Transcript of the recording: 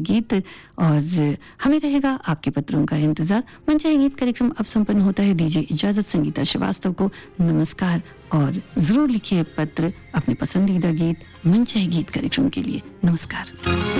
गीत और हमें रहेगा आपके पत्रों का इंतजार। मनचाहे गीत कार्यक्रम अब संपन्न होता है। दीजिए इजाजत संगीता श्रीवास्तव को। नमस्कार और जरूर लिखिए पत्र अपने पसंदीदा गीत मनचाहे गीत कार्यक्रम के लिए। नमस्कार।